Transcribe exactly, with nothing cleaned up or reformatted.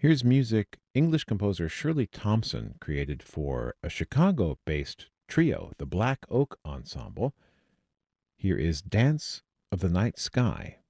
Here's music English composer Shirley Thompson created for a Chicago based trio, the Black Oak Ensemble. Here is Dance of the Night Sky.